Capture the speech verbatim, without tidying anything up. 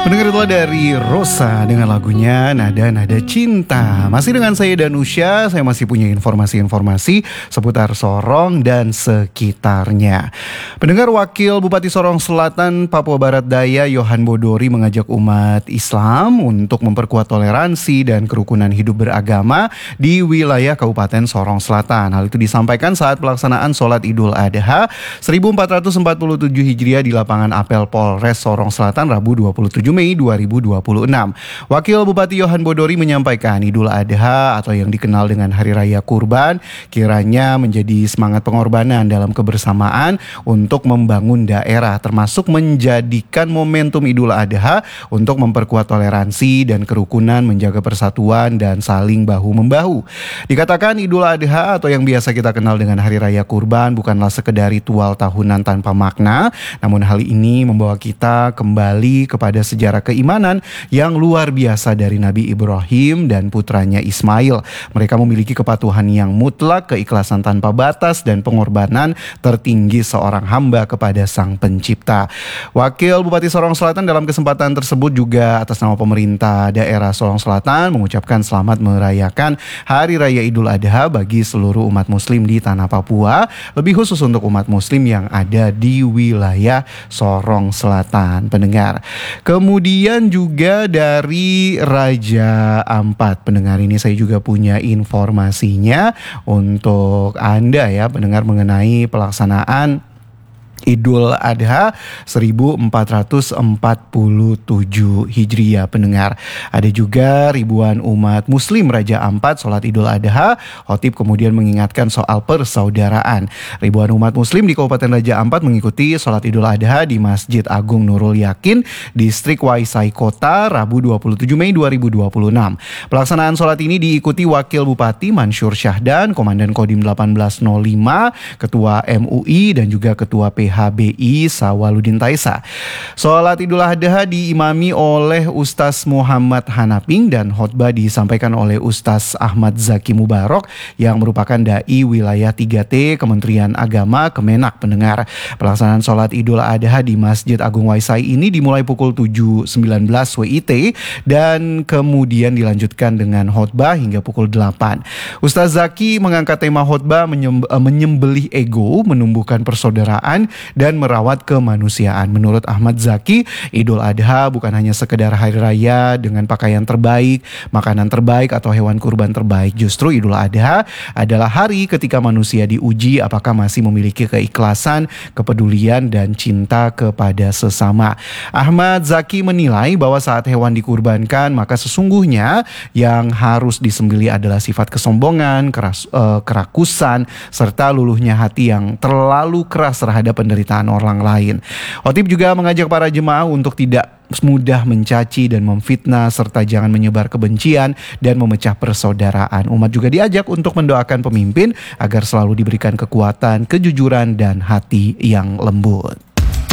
Pendengar itulah dari Rosa dengan lagunya Nada-Nada Cinta. Masih dengan saya Danusya, saya masih punya informasi-informasi seputar Sorong dan sekitarnya. Pendengar, Wakil Bupati Sorong Selatan Papua Barat Daya Yohan Bodori mengajak umat Islam untuk memperkuat toleransi dan kerukunan hidup beragama di wilayah Kabupaten Sorong Selatan. Hal itu disampaikan saat pelaksanaan sholat Idul Adha seribu empat ratus empat puluh tujuh Hijriah di lapangan Apel Polres Sorong Selatan Rabu dua puluh tujuh Mei dua ribu dua puluh enam. Wakil Bupati Yohan Bodori menyampaikan Idul Adha atau yang dikenal dengan Hari Raya Kurban kiranya menjadi semangat pengorbanan dalam kebersamaan untuk membangun daerah, termasuk menjadikan momentum Idul Adha untuk memperkuat toleransi dan kerukunan, menjaga persatuan dan saling bahu-membahu. Dikatakan Idul Adha atau yang biasa kita kenal dengan Hari Raya Kurban bukanlah sekedar ritual tahunan tanpa makna, namun hal ini membawa kita kembali kepada sejarah keimanan yang luar biasa dari Nabi Ibrahim dan putranya Ismail. Mereka memiliki kepatuhan yang mutlak, keikhlasan tanpa batas, dan pengorbanan tertinggi seorang hamba kepada Sang Pencipta. Wakil Bupati Sorong Selatan dalam kesempatan tersebut juga atas nama pemerintah daerah Sorong Selatan mengucapkan selamat merayakan Hari Raya Idul Adha bagi seluruh umat muslim di tanah Papua, lebih khusus untuk umat muslim yang ada di wilayah Sorong Selatan. Pendengar, kemudian juga dari Raja Ampat, pendengar, ini saya juga punya informasinya untuk Anda ya pendengar mengenai pelaksanaan Idul Adha seribu empat ratus empat puluh tujuh Hijriah. Pendengar, ada juga ribuan umat muslim Raja Ampat sholat Idul Adha. Khotib kemudian mengingatkan soal persaudaraan. Ribuan umat muslim di Kabupaten Raja Ampat mengikuti sholat Idul Adha di Masjid Agung Nurul Yakin, Distrik Waisai Kota, Rabu dua puluh tujuh Mei dua ribu dua puluh enam. Pelaksanaan sholat ini diikuti Wakil Bupati Mansur Syahdan, Komandan Kodim satu delapan nol lima, Ketua M U I dan juga Ketua P H B I Sawaludin Taisa. Sholat Idul Adha diimami oleh Ustaz Muhammad Hanaping dan khotbah disampaikan oleh Ustaz Ahmad Zaki Mubarok yang merupakan dai wilayah tiga T Kementerian Agama Kemenak. Pendengar, pelaksanaan sholat Idul Adha di Masjid Agung Waisai ini dimulai pukul tujuh sembilan belas W I T dan kemudian dilanjutkan dengan khotbah hingga pukul delapan. Ustaz Zaki mengangkat tema khotbah menyembelih ego, menumbuhkan persaudaraan dan merawat kemanusiaan. Menurut Ahmad Zaki, Idul Adha bukan hanya sekedar hari raya dengan pakaian terbaik, makanan terbaik atau hewan kurban terbaik. Justru Idul Adha adalah hari ketika manusia diuji apakah masih memiliki keikhlasan, kepedulian dan cinta kepada sesama. Ahmad Zaki menilai bahwa saat hewan dikurbankan, maka sesungguhnya yang harus disembelih adalah sifat kesombongan, keras, uh, kerakusan, serta luluhnya hati yang terlalu keras terhadap penderitaan orang lain. Khotib juga mengajak para jemaah untuk tidak mudah mencaci dan memfitnah serta jangan menyebar kebencian dan memecah persaudaraan. Umat juga diajak untuk mendoakan pemimpin agar selalu diberikan kekuatan, kejujuran dan hati yang lembut.